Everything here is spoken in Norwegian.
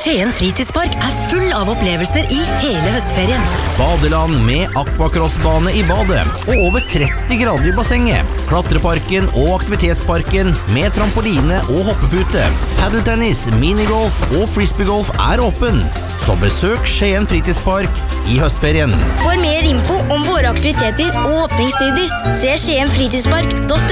Skien fritidspark full av opplevelser I hele høstferien. Badeland med aquacrossbane I badet og over 30 grader I bassenget. Klatreparken og aktivitetsparken med trampoline og hoppepute. Paddeltennis, minigolf og frisbeegolf åpen. Så besøk Skien fritidspark I høstferien. For mer info om våre aktiviteter og åpningstider, se skienfritidspark.no.